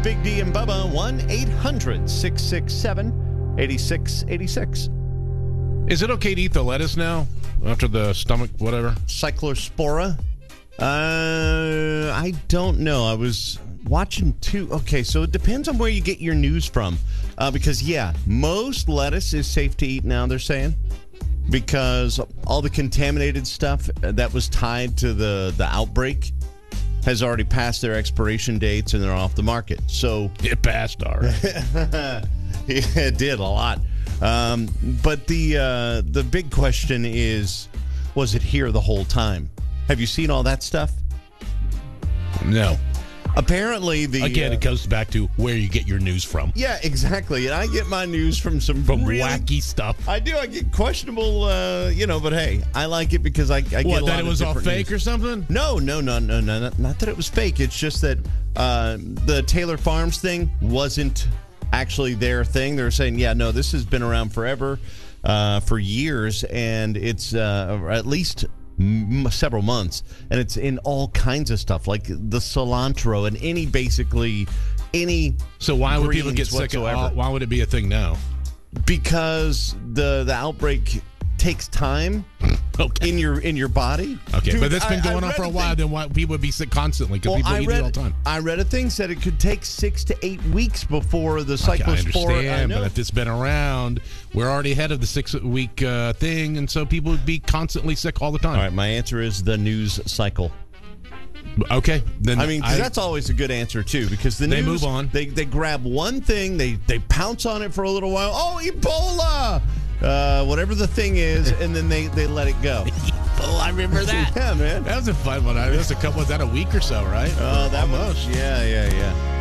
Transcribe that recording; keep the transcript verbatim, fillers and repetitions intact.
Big D and Bubba, one eight hundred six six seven eight six eight six. Is it okay to eat the lettuce now after the stomach, whatever? Cyclospora? Uh, I don't know. I was watching two. Okay, so it depends on where you get your news from. Uh, because, yeah, most lettuce is safe to eat now, they're saying. Because all the contaminated stuff that was tied to the, the outbreak has already passed their expiration dates and they're off the market. So it passed, all right. It did a lot. Um, but the uh, the big question is, was it here the whole time? Have you seen all that stuff? No. Apparently, the again, uh, it goes back to where you get your news from. Yeah, exactly. And I get my news from some from really, wacky stuff. I do. I get questionable, uh, you know. But hey, I like it because I, I get what, a lot that it was of all fake news. or something? No, no, no, no, no. Not, not that it was fake. It's just that uh, the Taylor Farms thing wasn't actually their thing. They're saying, yeah, no, this has been around forever, uh, for years, and it's uh, at least m- several months, and it's in all kinds of stuff, like the cilantro and any basically any. So why would people get sick of whatsoever. it? Why would it be a thing now? Because the the outbreak takes time okay. in your in your body. Okay, Dude, but that's been I, going I on for a a while. thing. Then why people would be sick constantly because well, people I eat read, it all the time. I read a thing said it could take six to eight weeks before the Okay, cyclospora. I understand, I know. but if it's been around, we're already ahead of the six-week uh, thing, and so people would be constantly sick all the time. All right, my answer is the news cycle. Okay, then I mean, 'cause that's always a good answer too, because the They news, move on. They they grab one thing, they they pounce on it for a little while. Oh, Ebola, uh, whatever the thing is, and then they, they let it go. Oh, I remember that. Yeah, man. That was a fun one. That was a couple. Was that a week or so, right? Oh, that Almost. was, yeah, yeah, yeah.